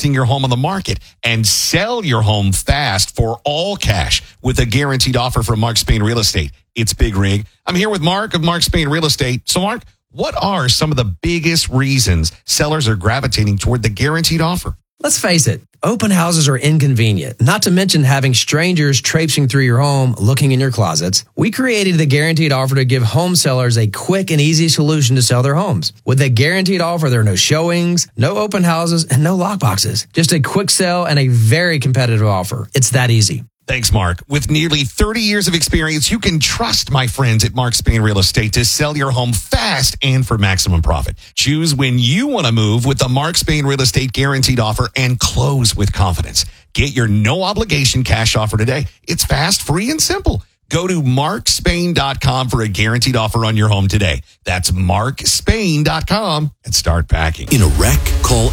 your home on the market and sell your home fast for all cash with a guaranteed offer from Mark Spain Real Estate. It's Big Rig. I'm here with Mark of Mark Spain Real Estate. So, Mark, what are some of the biggest reasons sellers are gravitating toward the guaranteed offer? Let's face it, open houses are inconvenient, not to mention having strangers traipsing through your home looking in your closets. We created the guaranteed offer to give home sellers a quick and easy solution to sell their homes. With the guaranteed offer, there are no showings, no open houses, and no lockboxes. Just a quick sell and a very competitive offer. It's that easy. Thanks, Mark. With nearly 30 years of experience, you can trust my friends at Mark Spain Real Estate to sell your home fast and for maximum profit. Choose when you want to move with the Mark Spain Real Estate guaranteed offer and close with confidence. Get your no obligation cash offer today. It's fast, free, and simple. Go to markspain.com for a guaranteed offer on your home today. That's markspain.com and start packing. In a wreck, call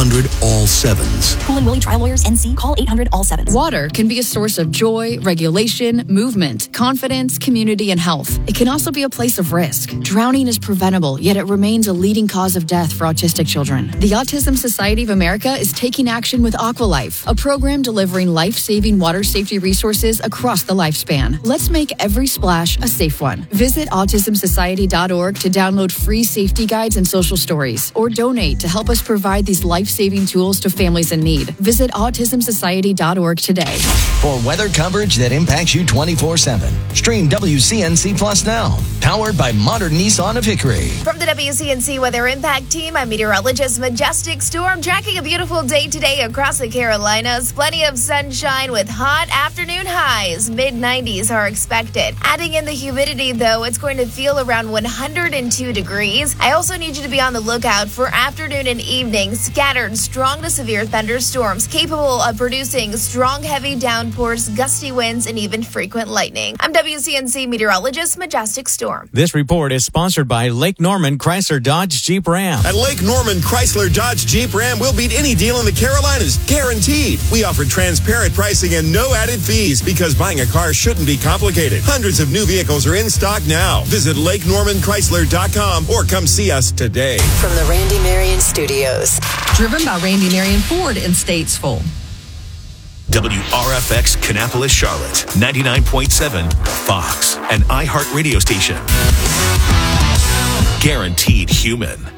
800-ALL-7s. Cool and Willie Trial Lawyers, NC. Call 800-ALL-7s. Water can be a source of joy, regulation, movement, confidence, community, and health. It can also be a place of risk. Drowning is preventable, yet it remains a leading cause of death for autistic children. The Autism Society of America is taking action with AquaLife, a program delivering life-saving water safety resources across the lifespan. Let's make every splash a safe one. Visit autismsociety.org to download free safety guides and social stories, or donate to help us provide these life-saving tools to families in need. Visit autismsociety.org today. For weather coverage that impacts you 24/7, stream WCNC Plus now, powered by modern Nissan of Hickory. From the WCNC Weather Impact Team, I'm meteorologist Majestic Storm, tracking a beautiful day today across the Carolinas. Plenty of sunshine with hot afternoon highs. Mid-90s are expected. Adding in the humidity, though, it's going to feel around 102 degrees. I also need you to be on the lookout for afternoon and evening scattered strong to severe thunderstorms capable of producing strong, heavy downpours, gusty winds, and even frequent lightning. I'm WCNC meteorologist Majestic Storm. This report is sponsored by Lake Norman Chrysler Dodge Jeep Ram. At Lake Norman Chrysler Dodge Jeep Ram, we'll beat any deal in the Carolinas, guaranteed. We offer transparent pricing and no added fees because buying a car shouldn't be complicated. Hundreds of new vehicles are in stock now. Visit LakeNormanChrysler.com or come see us today. From the Randy Marion Studios. Driven by Randy Marion Ford in Statesville. WRFX Kannapolis, Charlotte, 99.7 Fox, an iHeart radio station. Guaranteed human.